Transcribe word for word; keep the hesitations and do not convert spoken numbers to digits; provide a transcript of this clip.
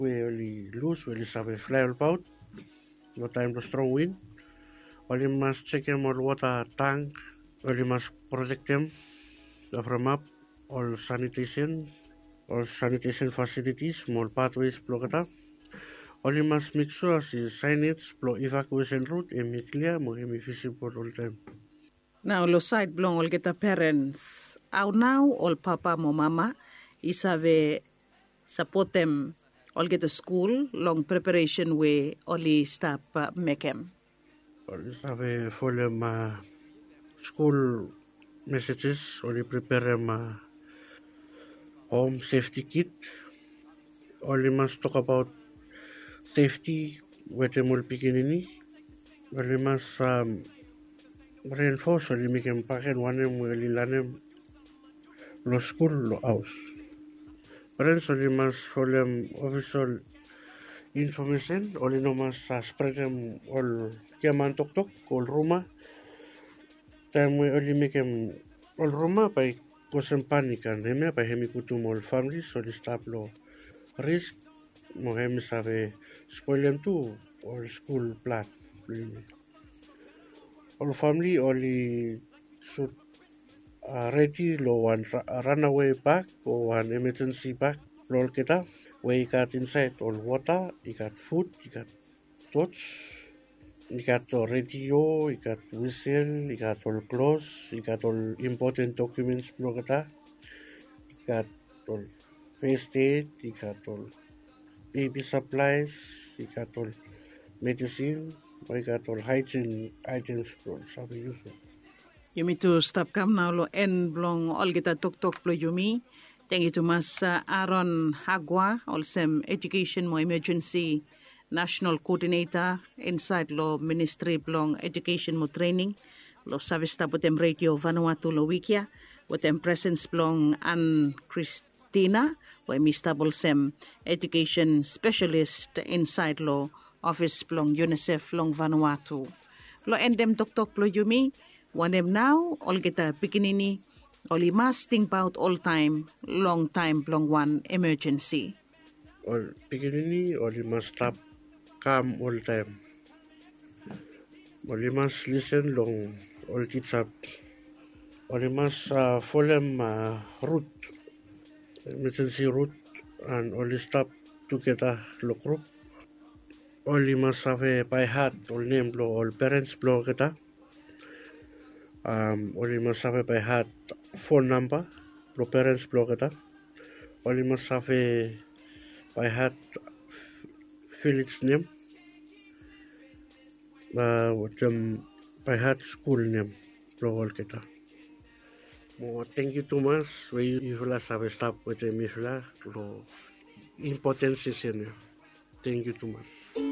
We only lose, we only sabe fly about. No time to strong wind. Only must check them all water tank. Only must protect them from up. All sanitation, all sanitation facilities, small pathways, blokata. Only must make sure the signage, blow evacuation route, and make clear, mo emi visible all time. Now, lo side belong all get the parents. Out now, all papa mo mama, isave support them all get the school, long preparation way, only stop uh, make them. Only sabe follow my school messages, only prepare my home safety kit. Only must talk about safety, where they will begin in. Only must um, reinforce, only make them pack and one them, only learn them, lo school, lo house. Parents only must follow them official information, only no must uh, spread them all kiaman tok tok, all rumor. Time we only make them all rumor by causing panic and hemi by hemi kutum all families, only stop lo risk, mo hemi sabe spoil them too, all school plan. All family only should uh, ready lo one ra- runaway bag or one emergency bag, lol kita. Where you got inside all water, you got food, you got torch, you got all radio, you got whistle, you got all clothes, you got all important documents, blogata, you got all first aid, you got all baby supplies, you got all medicine, you got all hygiene items, bro, sabi yuso. You need to stop come now lo en blong all get a tok tok plo yumi. Thank you to Mas uh, Aaron Hagwa, also Education mo Emergency National Coordinator inside lo Ministry blong Education mo Training, lo service tabutem Radio Vanuatu lo wikia, watem presence blong Ann Christina, wa mistabol sem Education Specialist inside lo Office blong UNICEF long Vanuatu. Lo endem tok tok plo yumi, wanem now, all kita pikinini, only must think about all time, long time, long one emergency. All beginning, only must stop calm all time. Only must listen long, all teach up. Only must uh, follow uh, route, emergency route, and only stop together lo group. Only must have a by heart, all name blow, all parents blow kita. Um, only must have a by heart phone number, blow parents blow kita. Only must have a by heart village name, uh, with them by heart school name, blow all kita. Mo thank you too much. We you feel have stop with the mifla, lo importance is in. Thank you too much.